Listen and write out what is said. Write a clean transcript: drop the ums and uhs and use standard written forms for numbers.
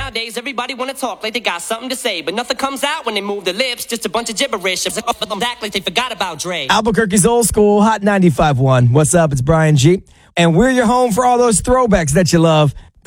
Nowadays, everybody wanna talk like they got something to say, but nothing comes out when they move their lips. Just a bunch of gibberish. Act like they forgot about Dre. Albuquerque's old school, Hot 95.1. What's up? It's Brian G. And we're your home for all those throwbacks that you love.